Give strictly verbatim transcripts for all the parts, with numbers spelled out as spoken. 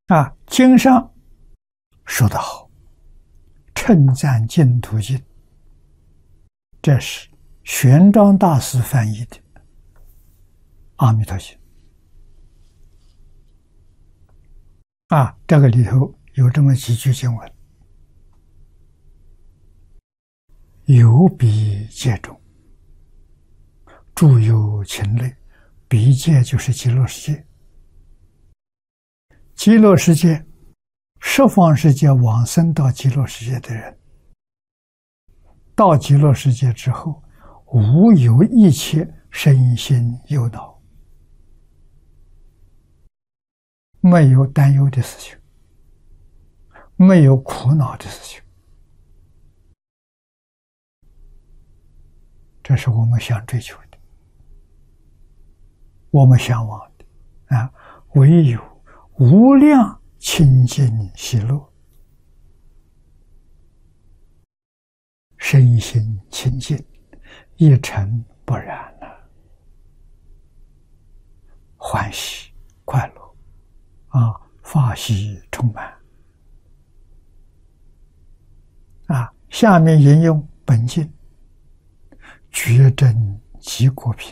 啊，经上说得好，称赞净土经，这是玄奘大师翻译的《阿弥陀经》啊，这个里头有这么几句经文：有彼界中，诸有情类。彼界就是极乐世界，极乐世界，十方世界往生到极乐世界的人，到极乐世界之后，无有一切身心忧恼，没有担忧的事情，没有苦恼的事情，这是我们想追求的，我们向往的啊！唯有无量清净喜乐，身心清净，一尘不染了，欢喜快乐啊，法喜充满啊！下面引用本经觉真极果品，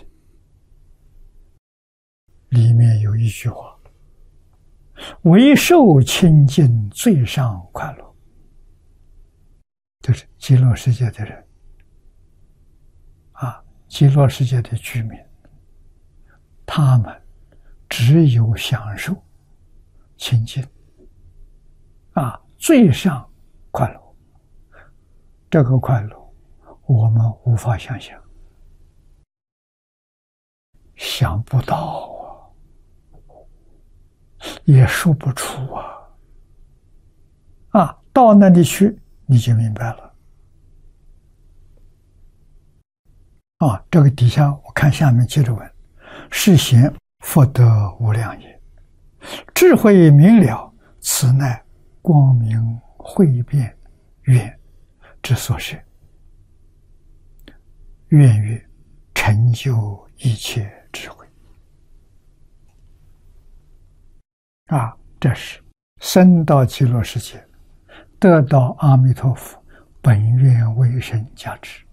里面有一句话：唯受清净最上快乐。就是极乐世界的人啊，极乐世界的居民，他们只有享受清净啊，最上快乐。这个快乐我们无法想象，想不到啊，也说不出啊啊！到那里去你就明白了啊！这个底下我看下面接着问：是贤福德无量也，智慧明了，此乃光明慧辩愿之所是。愿欲成就一切智慧啊！这是生到极乐世界，得到阿弥陀佛本愿威神加持。